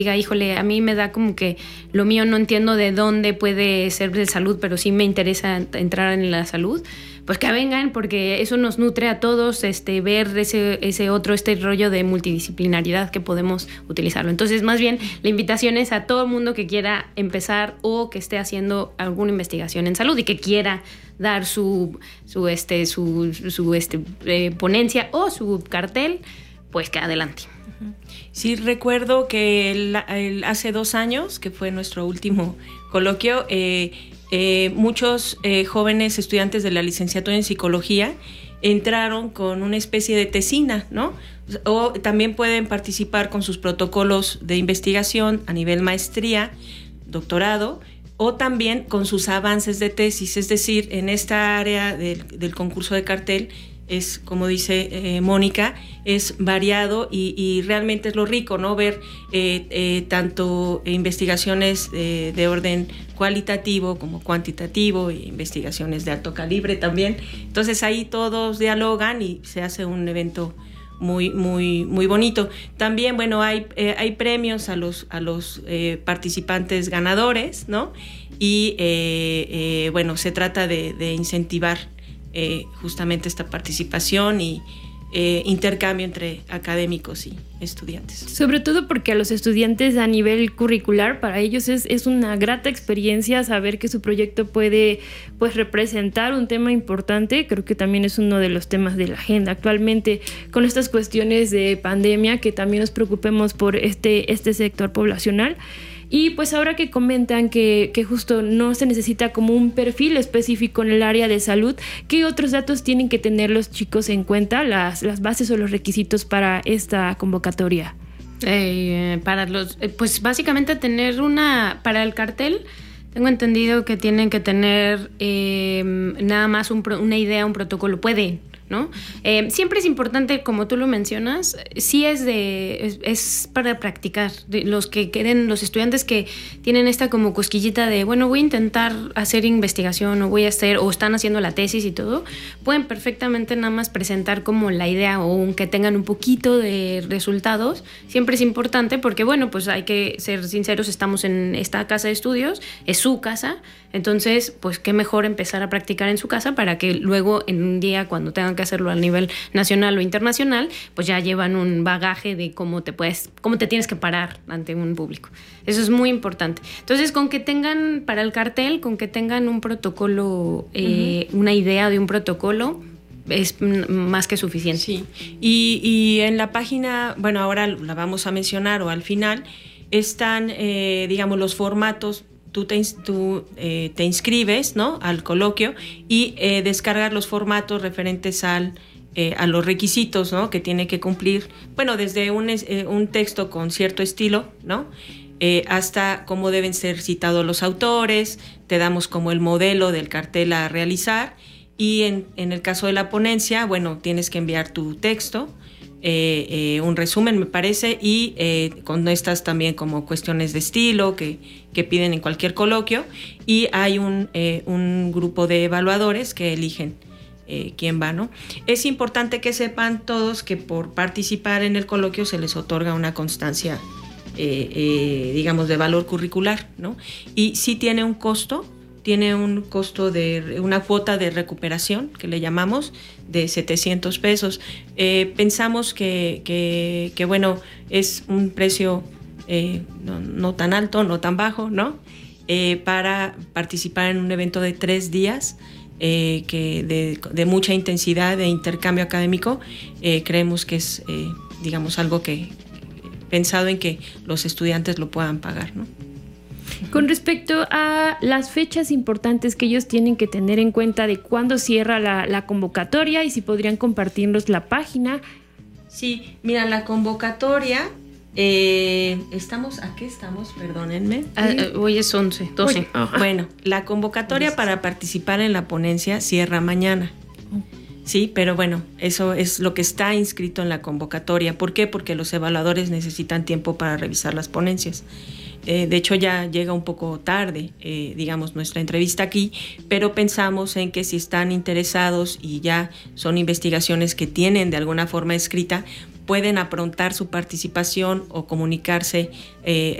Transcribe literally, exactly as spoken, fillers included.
diga, híjole, a mí me da como que lo mío no entiendo de dónde puede ser de salud, pero sí me interesa entrar en la salud, pues que vengan, porque eso nos nutre a todos, este, ver ese, ese otro, este rollo de multidisciplinaridad que podemos utilizarlo. Entonces, más bien, la invitación es a todo el mundo que quiera empezar o que esté haciendo alguna investigación en salud y que quiera dar su, su, este, su, su este, eh, ponencia o su cartel, pues que adelante. Sí, recuerdo que el, el, hace dos años, que fue nuestro último coloquio, eh, eh, muchos eh, jóvenes estudiantes de la licenciatura en psicología entraron con una especie de tesina, ¿no? O también pueden participar con sus protocolos de investigación a nivel maestría, doctorado, o también con sus avances de tesis. Es decir, en esta área del, del concurso de cartel es, como dice eh, Mónica, es variado y, y realmente es lo rico, ¿no? Ver eh, eh, tanto investigaciones eh, de orden cualitativo como cuantitativo, e investigaciones de alto calibre también. Entonces ahí todos dialogan y se hace un evento muy, muy, muy bonito. También, bueno, hay, eh, hay premios a los, a los eh, participantes ganadores, ¿no? Y, eh, eh, bueno, se trata de, de incentivar eh, justamente esta participación y eh, intercambio entre académicos y estudiantes. Sobre todo porque a los estudiantes a nivel curricular, para ellos es, es una grata experiencia saber que su proyecto puede, pues, representar un tema importante. Creo que también es uno de los temas de la agenda actualmente con estas cuestiones de pandemia, que también nos preocupemos por este, este sector poblacional. Y pues ahora que comentan que, que justo no se necesita como un perfil específico en el área de salud, ¿qué otros datos tienen que tener los chicos en cuenta, las, las bases o los requisitos para esta convocatoria? Eh, para los, pues básicamente tener una, para el cartel, tengo entendido que tienen que tener eh, nada más un, una idea, un protocolo, pueden, ¿no? Eh, siempre es importante, como tú lo mencionas, sí es de es, es para practicar. De los que queden, los estudiantes que tienen esta como cosquillita de, bueno, voy a intentar hacer investigación o voy a hacer, o están haciendo la tesis y todo, pueden perfectamente nada más presentar como la idea o aunque tengan un poquito de resultados. Siempre es importante porque, bueno, pues hay que ser sinceros, estamos en esta casa de estudios, es su casa, entonces, pues qué mejor empezar a practicar en su casa para que luego en un día cuando tengan que hacerlo a nivel nacional o internacional, pues ya llevan un bagaje de cómo te puedes, cómo te tienes que parar ante un público. Eso es muy importante. Entonces, con que tengan para el cartel, con que tengan un protocolo, eh, uh-huh. una idea de un protocolo, es más que suficiente. Sí. Y, y en la página, bueno, ahora la vamos a mencionar o al final, están, eh, digamos, los formatos. Tú, te, tú eh, te inscribes, ¿no?, al coloquio y eh, descargas los formatos referentes al, eh, a los requisitos, ¿no?, que tiene que cumplir, bueno, desde un, eh, un texto con cierto estilo, ¿no?, eh, hasta cómo deben ser citados los autores, te damos como el modelo del cartel a realizar y en, en el caso de la ponencia, bueno, tienes que enviar tu texto, Eh, eh, un resumen me parece y eh, con estas también como cuestiones de estilo que, que piden en cualquier coloquio y hay un, eh, un grupo de evaluadores que eligen eh, quién va, ¿no? Es importante que sepan todos que por participar en el coloquio se les otorga una constancia eh, eh, digamos de valor curricular, ¿no? Y sí tiene un costo, tiene un costo de una cuota de recuperación que le llamamos de setecientos pesos. Eh, pensamos que, que, que bueno, es un precio eh, no, no tan alto, no tan bajo, ¿no? Eh, para participar en un evento de tres días eh, que de, de mucha intensidad de intercambio académico, eh, creemos que es, eh, digamos, algo que pensado en que los estudiantes lo puedan pagar, ¿no? Con respecto a las fechas importantes que ellos tienen que tener en cuenta de cuándo cierra la, la convocatoria y si podrían compartirnos la página. Sí, mira, la convocatoria, eh, estamos, ¿a qué estamos? Perdónenme. Ah, hoy es once, doce. Hoy, bueno, la convocatoria para participar en la ponencia cierra mañana. Sí, pero bueno, eso es lo que está inscrito en la convocatoria. ¿Por qué? Porque los evaluadores necesitan tiempo para revisar las ponencias. Eh, de hecho, ya llega un poco tarde, eh, digamos, nuestra entrevista aquí, pero pensamos en que si están interesados y ya son investigaciones que tienen de alguna forma escrita, pueden aprontar su participación o comunicarse eh,